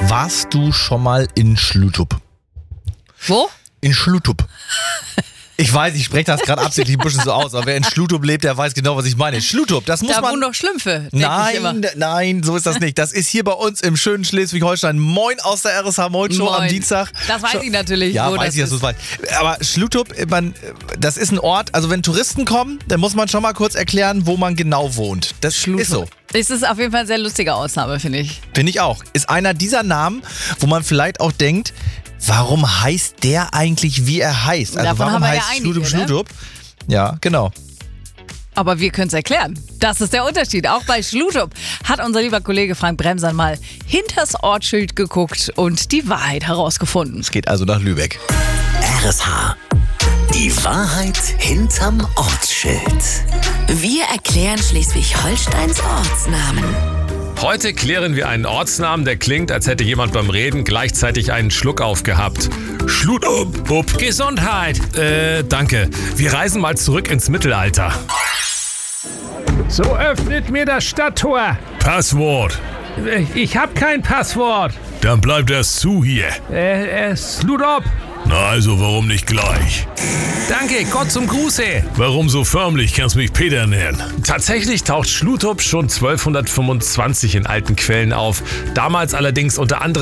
Warst du schon mal in Schlüttup? Wo? In Schlüttup. Ich weiß, ich spreche das gerade absichtlich ein bisschen so aus, aber wer in Schlüttup lebt, der weiß genau, was ich meine. Schlüttup, das muss Da man... wohnen doch Schlümpfe, denk ich immer. Nein, so ist das nicht. Das ist hier bei uns im schönen Schleswig-Holstein. Moin aus der RSH Moin Show am Dienstag. Das weiß ich natürlich. Ja, wo weiß das ich, dass du es weißt. Aber Schlüttup, das ist ein Ort, also wenn Touristen kommen, dann muss man schon mal kurz erklären, wo man genau wohnt. Das ist so. Es ist auf jeden Fall eine sehr lustige Ausnahme, finde ich. Finde ich auch. Ist einer dieser Namen, wo man vielleicht auch denkt, warum heißt der eigentlich, wie er heißt? Also Davon warum haben wir heißt ja einige, Schlüttup? Ja, genau. Aber wir können es erklären. Das ist der Unterschied. Auch bei Schlüttup hat unser lieber Kollege Frank Bremsern mal hinters Ortsschild geguckt und die Wahrheit herausgefunden. Es geht also nach Lübeck. RSH. Die Wahrheit hinterm Ortsschild. Wir erklären Schleswig-Holsteins Ortsnamen. Heute klären wir einen Ortsnamen, der klingt, als hätte jemand beim Reden gleichzeitig einen Schluck aufgehabt. Schlüttup. Gesundheit. Danke. Wir reisen mal zurück ins Mittelalter. So öffnet mir das Stadttor. Passwort. Ich hab kein Passwort. Dann bleibt erst zu hier. Schlüttup. Na also, warum nicht gleich? Danke, Gott zum Gruße. Warum so förmlich? Kannst mich Peter nennen. Tatsächlich taucht Schlüttup schon 1225 in alten Quellen auf. Damals allerdings unter anderem